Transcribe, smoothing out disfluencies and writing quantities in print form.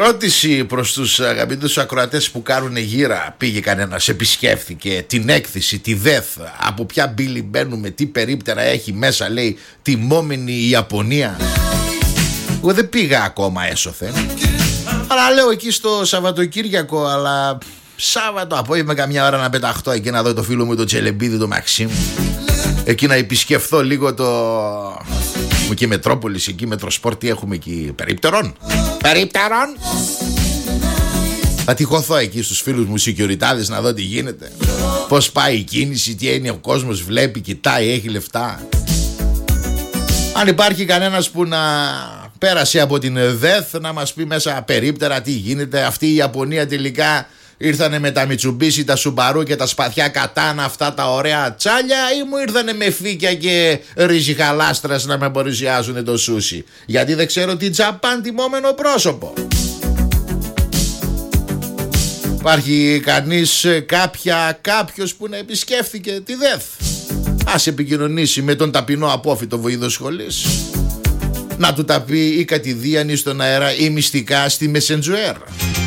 Ερώτηση προς τους αγαπητούς ακροατές που κάνουν γύρα. Πήγε κανένας, επισκέφθηκε την έκθεση, τη ΔΕΘ? Από ποια μπύλη μπαίνουμε, τι περίπτερα έχει μέσα, λέει, τιμόμενη η Ιαπωνία? Εγώ δεν πήγα ακόμα έσωθεν, αλλά λέω εκεί στο Σαββατοκύριακο, αλλά Σάββατο απόγευμα καμιά ώρα να πεταχτώ εκεί να δω το φίλο μου το Τσελεμπίδη, το Μαξίμ, εκεί να επισκεφθώ λίγο το... και Μετρόπολης, εκεί Μετροσπορ, τι έχουμε εκεί, περίπτερον. Θα τυχωθώ εκεί στους φίλους μου σικιουριτάδες να δω τι γίνεται, πώς πάει η κίνηση, τι είναι ο κόσμος, βλέπει, κοιτάει, έχει λεφτά. Αν υπάρχει κανένας που να πέρασε από την ΔΕΘ να μας πει μέσα περίπτερα τι γίνεται. Αυτή η Ιαπωνία τελικά ήρθανε με τα Μιτσουμπίσι, τα Σουμπαρού και τα σπαθιά Κατάνα, αυτά τα ωραία τσάλια, ή μου ήρθανε με φύκια και ριζιχαλάστρας να με παρουσιάζουν το σούσι? Γιατί δεν ξέρω τι Τζαπάν τιμόμενο πρόσωπο. Υπάρχει κανείς, κάποιος που να επισκέφθηκε τη ΔΕΘ? Ας επικοινωνήσει με τον ταπεινό απόφοιτο βοηδοσχολής, να του τα πει ή κατηδίαν ή στον αέρα ή μυστικά στη Messenger.